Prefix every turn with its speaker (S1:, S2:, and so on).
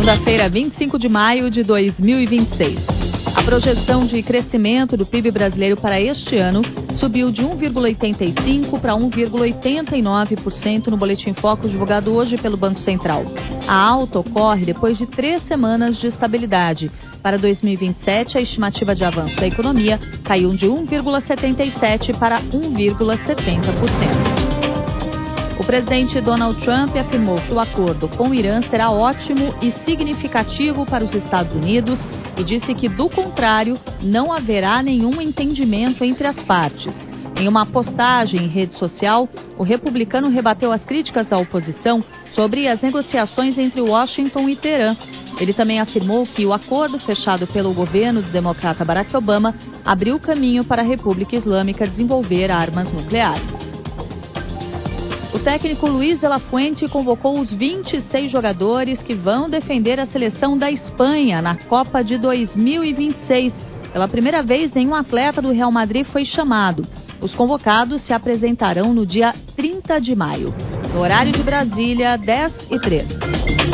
S1: Segunda-feira, 25 de maio de 2026. A projeção de crescimento do PIB brasileiro para este ano subiu de 1,85% para 1,89% no Boletim Focus divulgado hoje pelo Banco Central. A alta ocorre depois de 3 semanas de estabilidade. Para 2027, a estimativa de avanço da economia caiu de 1,77% para 1,70%. O presidente Donald Trump afirmou que o acordo com o Irã será ótimo e significativo para os Estados Unidos e disse que, do contrário, não haverá nenhum entendimento entre as partes. Em uma postagem em rede social, o republicano rebateu as críticas da oposição sobre as negociações entre Washington e Teherã. Ele também afirmou que o acordo fechado pelo governo do democrata Barack Obama abriu caminho para a República Islâmica desenvolver armas nucleares. O técnico Luiz de la Fuente convocou os 26 jogadores que vão defender a seleção da Espanha na Copa de 2026. Pela primeira vez, nenhum atleta do Real Madrid foi chamado. Os convocados se apresentarão no dia 30 de maio. No horário de Brasília, 10h03.